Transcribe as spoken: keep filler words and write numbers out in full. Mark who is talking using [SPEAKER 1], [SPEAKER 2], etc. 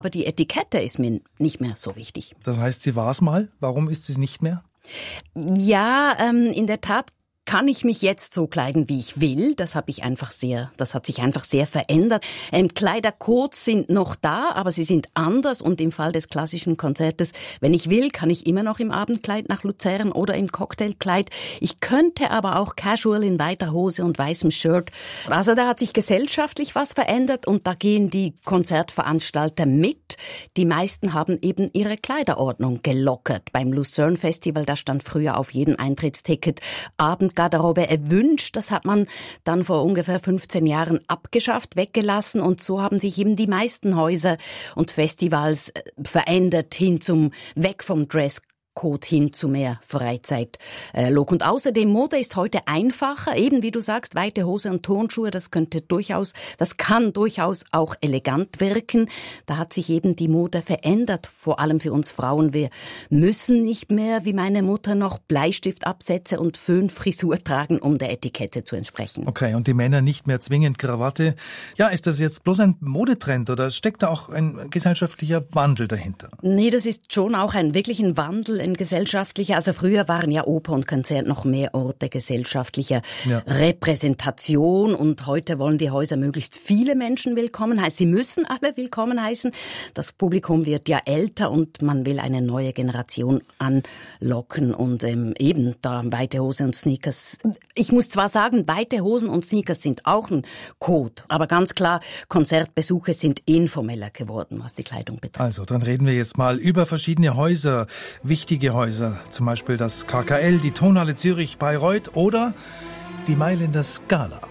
[SPEAKER 1] Aber die Etikette ist mir nicht mehr so wichtig.
[SPEAKER 2] Das heißt, sie war es mal. Warum ist sie es nicht mehr?
[SPEAKER 1] Ja, ähm, in der Tat kann ich mich jetzt so kleiden, wie ich will. Das habe ich einfach sehr, das hat sich einfach sehr verändert. Ähm, Kleidercodes sind noch da, aber sie sind anders. Und im Fall des klassischen Konzertes, wenn ich will, kann ich immer noch im Abendkleid nach Luzern oder im Cocktailkleid. Ich könnte aber auch casual in weiter Hose und weißem Shirt. Also da hat sich gesellschaftlich was verändert und da gehen die Konzertveranstalter mit. Die meisten haben eben ihre Kleiderordnung gelockert. Beim Lucerne Festival, da stand früher auf jedem Eintrittsticket Abend Garderobe erwünscht. Das hat man dann vor ungefähr fünfzehn Jahren abgeschafft, weggelassen und so haben sich eben die meisten Häuser und Festivals verändert hin zum Weg vom Dresscode hin zu mehr Freizeitlook. Und außerdem, Mode ist heute einfacher, eben wie du sagst, weite Hose und Turnschuhe, das könnte durchaus, das kann durchaus auch elegant wirken. Da hat sich eben die Mode verändert, vor allem für uns Frauen. Wir müssen nicht mehr, wie meine Mutter noch, Bleistiftabsätze und Föhnfrisur tragen, um der Etikette zu entsprechen.
[SPEAKER 2] Okay, und die Männer nicht mehr zwingend Krawatte. Ja, ist das jetzt bloß ein Modetrend oder steckt da auch ein gesellschaftlicher Wandel dahinter?
[SPEAKER 1] Nee, das ist schon auch ein wirklichen Wandel, ein gesellschaftlicher. Also früher waren ja Oper und Konzert noch mehr Orte gesellschaftlicher ja. Repräsentation und heute wollen die Häuser möglichst viele Menschen willkommen heißen. Sie müssen alle willkommen heißen. Das Publikum wird ja älter und man will eine neue Generation anlocken und ähm, eben da weite Hose und Sneakers. Ich muss zwar sagen, weite Hosen und Sneakers sind auch ein Code, aber ganz klar, Konzertbesuche sind informeller geworden, was die Kleidung betrifft.
[SPEAKER 2] Also, dann reden wir jetzt mal über verschiedene Häuser, wichtige Häuser, zum Beispiel das K K L, die Tonhalle Zürich, Bayreuth oder die Mailänder Scala.